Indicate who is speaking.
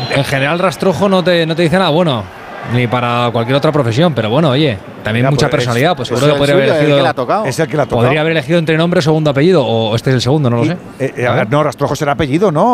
Speaker 1: En general, Rastrojo no te dice nada bueno, ni para cualquier otra profesión, pero bueno, oye, también
Speaker 2: Mira,
Speaker 1: mucha
Speaker 2: pues,
Speaker 1: personalidad, pues seguro
Speaker 2: es
Speaker 1: que podría haber elegido.
Speaker 2: Es el que le ha tocado.
Speaker 1: Podría haber elegido entre nombre o segundo apellido, o este es el segundo, no lo sé.
Speaker 2: No, Rastrojo será apellido, ¿no?